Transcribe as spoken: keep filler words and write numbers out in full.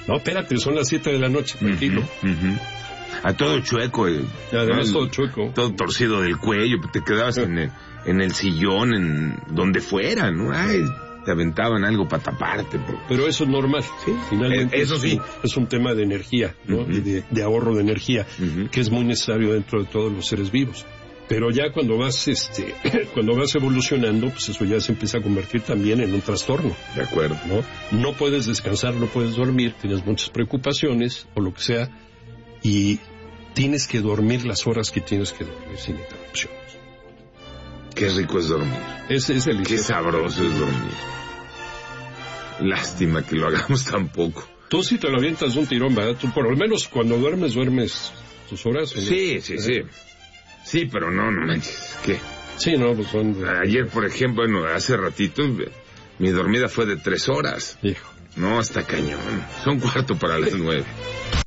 No, espérate, son las siete de la noche, tranquilo. Uh-huh, uh-huh. A todo chueco. Eh, Además, ¿no? todo chueco. Todo torcido del cuello, te quedabas en el, en el sillón, en donde fuera, ¿no? Ay, te aventaban algo para taparte. Pero, pero eso es normal, ¿sí? Finalmente eh, eso sí. Es un, es un tema de energía, ¿no? Uh-huh. Y de, de ahorro de energía, uh-huh. que es muy necesario dentro de todos los seres vivos. Pero ya cuando vas, este, cuando vas evolucionando, pues eso ya se empieza a convertir también en un trastorno. De acuerdo. ¿No? No puedes descansar, no puedes dormir, tienes muchas preocupaciones, o lo que sea, y tienes que dormir las horas que tienes que dormir sin interrupciones. Qué rico es dormir. Es, es delicioso. Qué sabroso es dormir. Lástima que lo hagamos tan poco. Tú sí te lo avientas de un tirón, ¿verdad? Tú por lo menos cuando duermes, duermes tus horas. ¿No? Sí, sí, sí. Sí, pero no, no manches, ¿qué? Sí, no, pues son... Ayer, por ejemplo, bueno, hace ratito, mi dormida fue de tres horas. Hijo. No, hasta cañón. Son cuarto para las nueve.